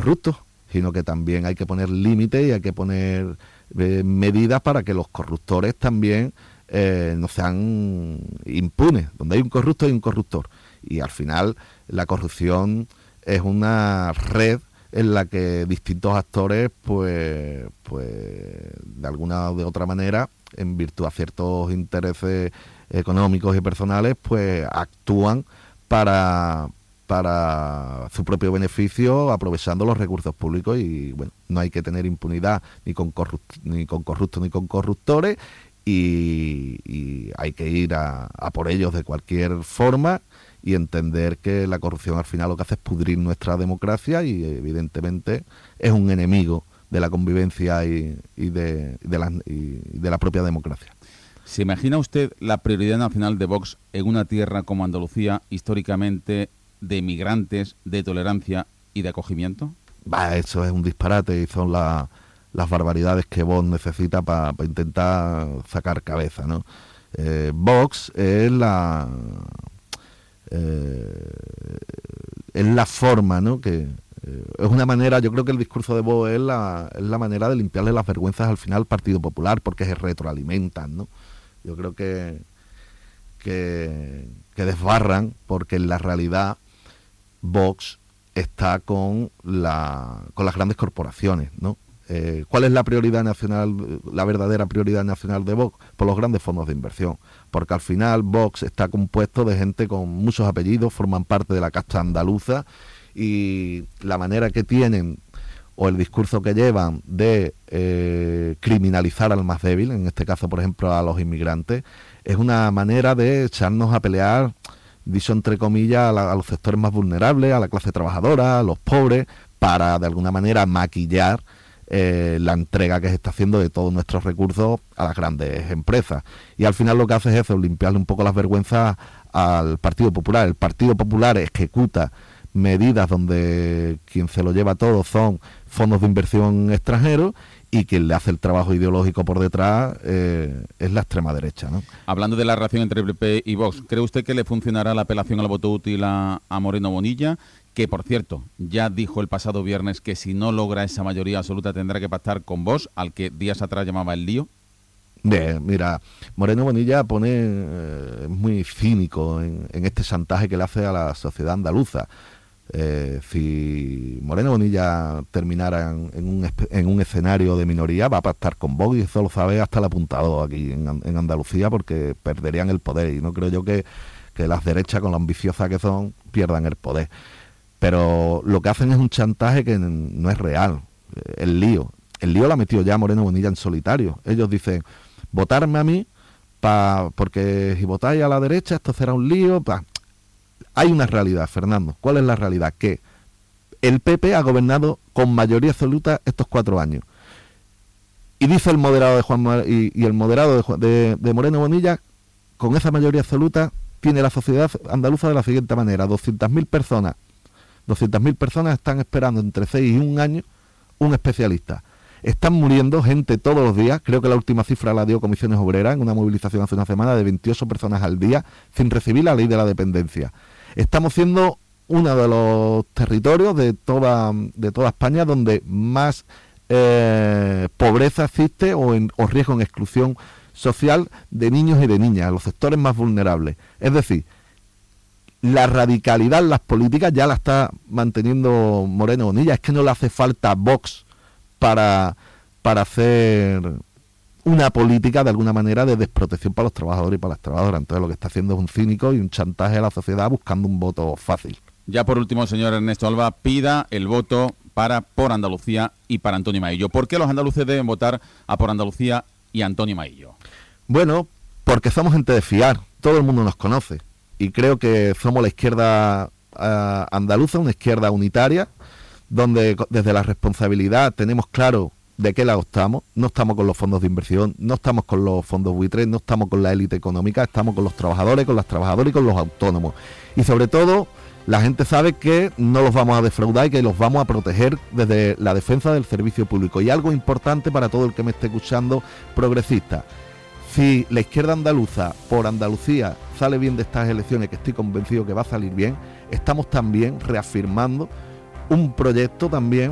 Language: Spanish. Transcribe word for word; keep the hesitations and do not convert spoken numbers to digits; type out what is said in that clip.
corruptos, sino que también hay que poner límites y hay que poner eh, medidas para que los corruptores también eh, no sean impunes. Donde hay un corrupto hay un corruptor. Y al final la corrupción es una red en la que distintos actores, pues, pues de alguna o de otra manera, en virtud a ciertos intereses económicos y personales, pues actúan para, para su propio beneficio, aprovechando los recursos públicos. Y bueno, no hay que tener impunidad ni con corruptos ni con corruptos ni con corruptores, y, y hay que ir a, a por ellos de cualquier forma, y entender que la corrupción al final lo que hace es pudrir nuestra democracia, y evidentemente es un enemigo de la convivencia y, y, de, y, de, la, y de la propia democracia. ¿Se imagina usted la prioridad nacional de Vox en una tierra como Andalucía, históricamente de migrantes, de tolerancia y de acogimiento? Bah, eso es un disparate, y son la, las barbaridades que Vox necesita para pa intentar sacar cabeza, ¿no? Eh, Vox es la... Eh, es la forma, ¿no? Que eh, es una manera, yo creo que el discurso de Vox es la, es la manera de limpiarle las vergüenzas al final al Partido Popular, porque se retroalimentan, ¿no? Yo creo que, que, que desbarran, porque en la realidad Vox está con, la, con las grandes corporaciones, ¿no? Eh, ¿Cuál es la prioridad nacional, la verdadera prioridad nacional de Vox? Por los grandes fondos de inversión, porque al final Vox está compuesto de gente con muchos apellidos, forman parte de la casta andaluza, y la manera que tienen, o el discurso que llevan de eh, criminalizar al más débil, en este caso por ejemplo a los inmigrantes, es una manera de echarnos a pelear, dicho entre comillas, a, la, a los sectores más vulnerables, a la clase trabajadora, a los pobres, para de alguna manera maquillar Eh, la entrega que se está haciendo de todos nuestros recursos a las grandes empresas. Y al final lo que hace es eso, limpiarle un poco las vergüenzas al Partido Popular. El Partido Popular ejecuta medidas donde quien se lo lleva todo son fondos de inversión extranjeros, y quien le hace el trabajo ideológico por detrás eh, es la extrema derecha, ¿no? Hablando de la relación entre el P P y Vox, ¿cree usted que le funcionará la apelación al voto útil a, a Moreno Bonilla? Que, por cierto, ya dijo el pasado viernes que si no logra esa mayoría absoluta tendrá que pactar con Vox, al que días atrás llamaba el lío. Bien, mira, Moreno Bonilla pone eh, muy cínico en, en este chantaje que le hace a la sociedad andaluza. Eh, si Moreno Bonilla terminara en, en, un, en un escenario de minoría, va a pactar con Vox, y eso lo sabe hasta el apuntador aquí en, en Andalucía, porque perderían el poder, y no creo yo que, que las derechas, con lo ambiciosas que son, pierdan el poder. Pero lo que hacen es un chantaje que no es real. El lío. El lío lo ha metido ya Moreno Bonilla en solitario. Ellos dicen, votarme a mí, pa, porque si votáis a la derecha esto será un lío. Pa. Hay una realidad, Fernando. ¿Cuál es la realidad? Que el P P ha gobernado con mayoría absoluta estos cuatro años. Y dice el moderado de Juan Mar y, y el moderado de, de, de Moreno Bonilla, con esa mayoría absoluta, tiene la sociedad andaluza de la siguiente manera: doscientas mil personas. doscientas mil personas están esperando entre seis y un año un especialista. Están muriendo gente todos los días. Creo que la última cifra la dio Comisiones Obreras en una movilización hace una semana, de veintiocho personas al día sin recibir la ley de la dependencia. Estamos siendo uno de los territorios de toda, de toda España donde más eh, pobreza existe, o, en, o riesgo en exclusión social de niños y de niñas, los sectores más vulnerables. Es decir, la radicalidad en las políticas ya la está manteniendo Moreno Bonilla. Es que no le hace falta Vox para, para hacer una política de alguna manera de desprotección para los trabajadores y para las trabajadoras. Entonces lo que está haciendo es un cínico y un chantaje a la sociedad buscando un voto fácil. Ya por último, señor Ernesto Alba, pida el voto para Por Andalucía y para Antonio Maillo. ¿Por qué los andaluces deben votar a Por Andalucía y a Antonio Maillo? Bueno, porque somos gente de fiar. Todo el mundo nos conoce. Y creo que somos la izquierda uh, andaluza, una izquierda unitaria, donde desde la responsabilidad tenemos claro de qué lado estamos. No estamos con los fondos de inversión, no estamos con los fondos buitres, no estamos con la élite económica, estamos con los trabajadores, con las trabajadoras y con los autónomos. Y sobre todo, la gente sabe que no los vamos a defraudar y que los vamos a proteger desde la defensa del servicio público. Y algo importante para todo el que me esté escuchando, progresista: si la izquierda andaluza, Por Andalucía, sale bien de estas elecciones, que estoy convencido que va a salir bien, estamos también reafirmando un proyecto también